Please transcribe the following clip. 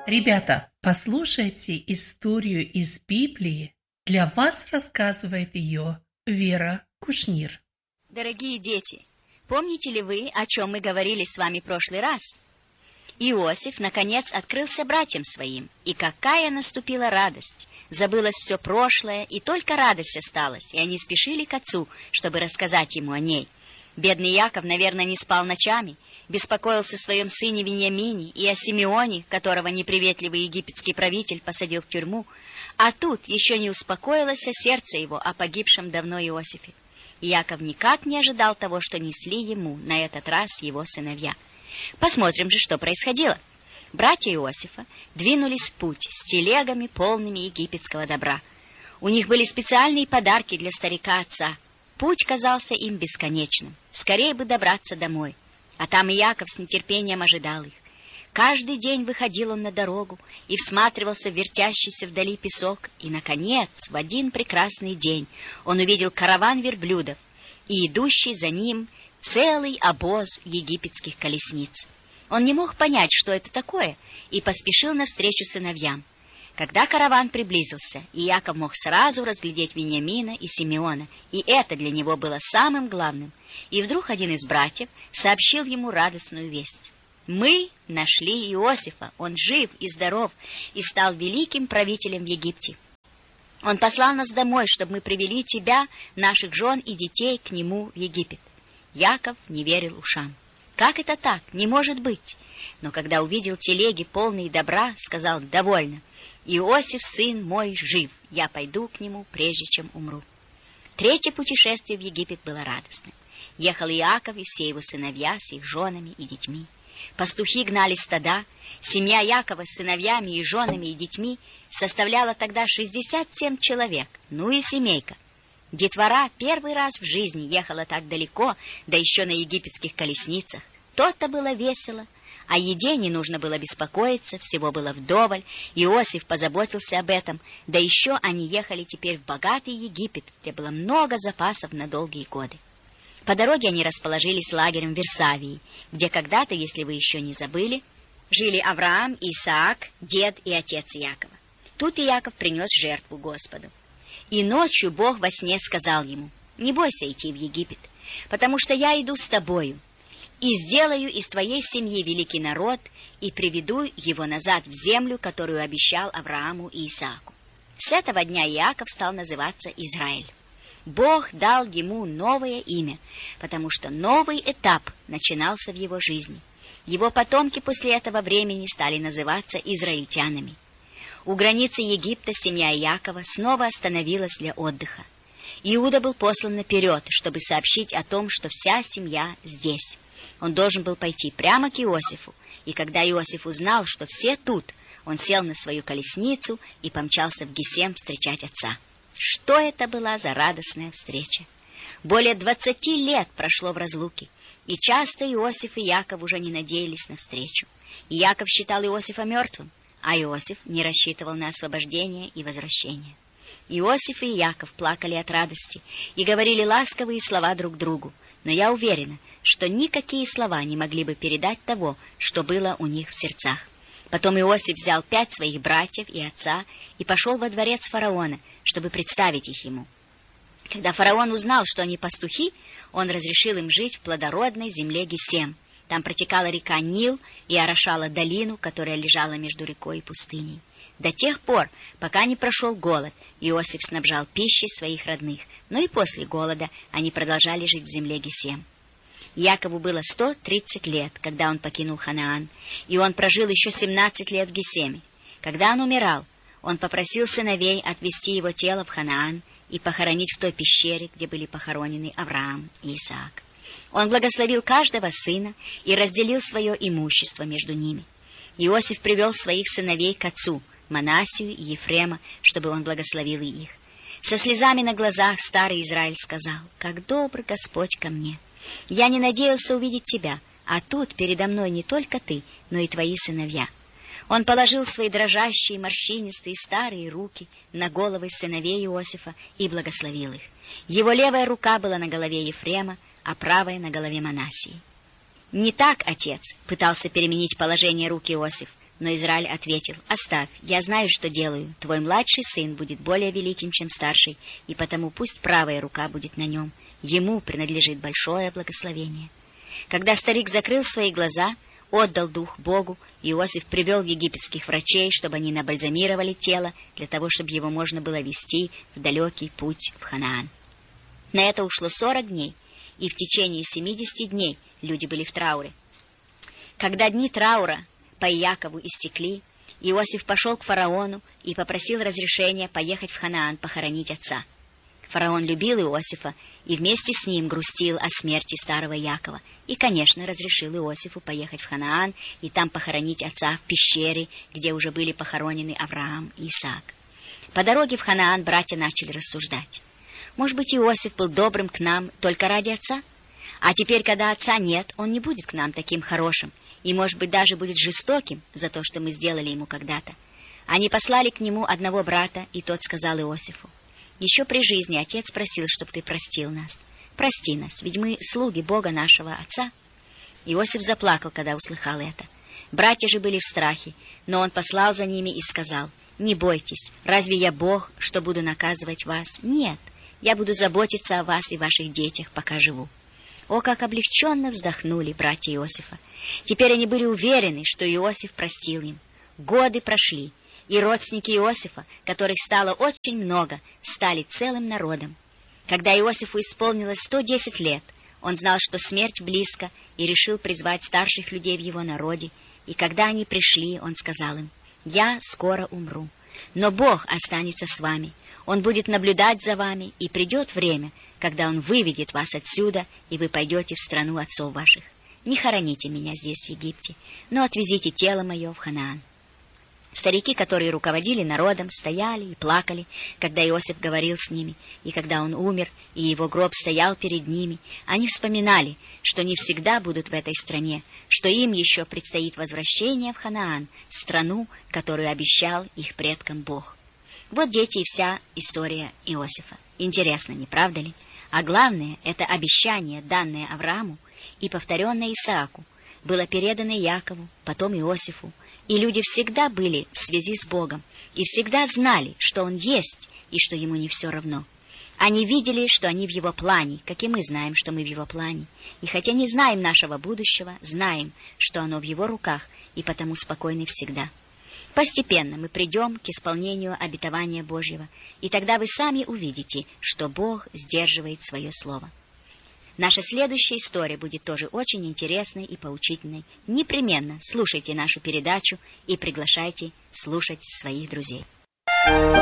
Ребята, послушайте историю из Библии. Для вас рассказывает ее Вера Кушнир. Дорогие дети, помните ли вы, о чем мы говорили с вами в прошлый раз? Иосиф, наконец, открылся братьям своим, и какая наступила радость! Забылось все прошлое, и только радость осталась, и они спешили к отцу, чтобы рассказать ему о ней. Бедный Яков, наверное, не спал ночами, беспокоился о своем сыне Виньямине и о Симеоне, которого неприветливый египетский правитель посадил в тюрьму, а тут еще не успокоилось сердце его о погибшем давно Иосифе. И Яков никак не ожидал того, что несли ему на этот раз его сыновья. Посмотрим же, что происходило. Братья Иосифа двинулись в путь с телегами, полными египетского добра. У них были специальные подарки для старика отца. Путь казался им бесконечным. Скорее бы добраться домой. А там и Яков с нетерпением ожидал их. Каждый день выходил он на дорогу и всматривался в вертящийся вдали песок. И, наконец, в один прекрасный день он увидел караван верблюдов и идущий за ним целый обоз египетских колесниц. Он не мог понять, что это такое, и поспешил навстречу сыновьям. Когда караван приблизился, и Яков мог сразу разглядеть Виньямина и Симеона, и это для него было самым главным, и вдруг один из братьев сообщил ему радостную весть. «Мы нашли Иосифа, он жив и здоров, и стал великим правителем в Египте. Он послал нас домой, чтобы мы привели тебя, наших жен и детей к нему в Египет». Яков не верил ушам. «Как это так? Не может быть!» Но когда увидел телеги, полные добра, сказал: «Довольно. Иосиф, сын мой, жив. Я пойду к нему, прежде чем умру». Третье путешествие в Египет было радостным. Ехал Иаков и все его сыновья с их женами и детьми. Пастухи гнали стада. Семья Якова с сыновьями и женами и детьми составляла тогда 67 человек, ну и семейка. Детвора первый раз в жизни ехала так далеко, да еще на египетских колесницах. То-то было весело. О еде не нужно было беспокоиться, всего было вдоволь. Иосиф позаботился об этом, да еще они ехали теперь в богатый Египет, где было много запасов на долгие годы. По дороге они расположились лагерем в Вирсавии, где когда-то, если вы еще не забыли, жили Авраам, Исаак, дед и отец Якова. Тут и Яков принес жертву Господу. И ночью Бог во сне сказал ему: «Не бойся идти в Египет, потому что я иду с тобою, и сделаю из твоей семьи великий народ, и приведу его назад в землю, которую обещал Аврааму и Исааку». С этого дня Иаков стал называться Израиль. Бог дал ему новое имя, потому что новый этап начинался в его жизни. Его потомки после этого времени стали называться израильтянами. У границы Египта семья Иакова снова остановилась для отдыха. Иуда был послан наперед, чтобы сообщить о том, что вся семья здесь. Он должен был пойти прямо к Иосифу, и когда Иосиф узнал, что все тут, он сел на свою колесницу и помчался в Гесем встречать отца. Что это была за радостная встреча! Более 20 лет прошло в разлуке, и часто Иосиф и Яков уже не надеялись на встречу. И Яков считал Иосифа мертвым, а Иосиф не рассчитывал на освобождение и возвращение. Иосиф и Яков плакали от радости и говорили ласковые слова друг другу, но я уверена, что никакие слова не могли бы передать того, что было у них в сердцах. Потом Иосиф взял 5 своих братьев и отца и пошел во дворец фараона, чтобы представить их ему. Когда фараон узнал, что они пастухи, он разрешил им жить в плодородной земле Гесем. Там протекала река Нил и орошала долину, которая лежала между рекой и пустыней. До тех пор, пока не прошел голод, Иосиф снабжал пищей своих родных, но и после голода они продолжали жить в земле Гесем. Якову было 130 лет, когда он покинул Ханаан, и он прожил еще 17 лет в Гесеме. Когда он умирал, он попросил сыновей отвезти его тело в Ханаан и похоронить в той пещере, где были похоронены Авраам и Исаак. Он благословил каждого сына и разделил свое имущество между ними. Иосиф привел своих сыновей к отцу, Манассию и Ефрема, чтобы он благословил их. Со слезами на глазах старый Израиль сказал: «Как добр Господь ко мне! Я не надеялся увидеть тебя, а тут передо мной не только ты, но и твои сыновья». Он положил свои дрожащие, морщинистые, старые руки на головы сыновей Иосифа и благословил их. Его левая рука была на голове Ефрема, а правая на голове Манассии. «Не так, отец», — пытался переменить положение рук Иосиф, но Израиль ответил: «Оставь, я знаю, что делаю. Твой младший сын будет более великим, чем старший, и потому пусть правая рука будет на нем. Ему принадлежит большое благословение». Когда старик закрыл свои глаза, отдал дух Богу, Иосиф привел египетских врачей, чтобы они набальзамировали тело, для того, чтобы его можно было везти в далекий путь в Ханаан. На это ушло 40 дней, и в течение 70 дней люди были в трауре. Когда дни траура по Иакову истекли, Иосиф пошел к фараону и попросил разрешения поехать в Ханаан похоронить отца. Фараон любил Иосифа и вместе с ним грустил о смерти старого Якова и, конечно, разрешил Иосифу поехать в Ханаан и там похоронить отца в пещере, где уже были похоронены Авраам и Исаак. По дороге в Ханаан братья начали рассуждать. Может быть, Иосиф был добрым к нам только ради отца? А теперь, когда отца нет, он не будет к нам таким хорошим и, может быть, даже будет жестоким за то, что мы сделали ему когда-то. Они послали к нему одного брата, и тот сказал Иосифу: «Еще при жизни отец просил, чтобы ты простил нас. Прости нас, ведь мы слуги Бога нашего отца». Иосиф заплакал, когда услыхал это. Братья же были в страхе, но он послал за ними и сказал: «Не бойтесь, разве я Бог, что буду наказывать вас? Нет, я буду заботиться о вас и ваших детях, пока живу». О, как облегченно вздохнули братья Иосифа! Теперь они были уверены, что Иосиф простил им. Годы прошли, и родственники Иосифа, которых стало очень много, стали целым народом. Когда Иосифу исполнилось 110 лет, он знал, что смерть близко, и решил призвать старших людей в его народе. И когда они пришли, он сказал им: «Я скоро умру, но Бог останется с вами. Он будет наблюдать за вами, и придет время, когда Он выведет вас отсюда, и вы пойдете в страну отцов ваших. Не хороните меня здесь, в Египте, но отвезите тело мое в Ханаан». Старики, которые руководили народом, стояли и плакали, когда Иосиф говорил с ними, и когда он умер, и его гроб стоял перед ними. Они вспоминали, что не всегда будут в этой стране, что им еще предстоит возвращение в Ханаан, страну, которую обещал их предкам Бог. Вот, дети, и вся история Иосифа. Интересно, не правда ли? А главное, это обещание, данное Аврааму и повторенное Исааку, было передано Якову, потом Иосифу, и люди всегда были в связи с Богом и всегда знали, что Он есть и что Ему не все равно. Они видели, что они в Его плане, как и мы знаем, что мы в Его плане. И хотя не знаем нашего будущего, знаем, что оно в Его руках, и потому спокойны всегда. Постепенно мы придем к исполнению обетования Божьего, и тогда вы сами увидите, что Бог сдерживает свое слово. Наша следующая история будет тоже очень интересной и поучительной. Непременно слушайте нашу передачу и приглашайте слушать своих друзей.